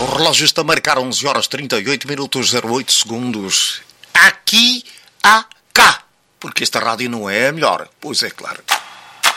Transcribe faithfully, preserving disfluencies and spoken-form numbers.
O relógio está a marcar onze horas trinta e oito minutos zero oito segundos. Aqui há cá. Porque esta rádio não é a melhor. Pois é, claro.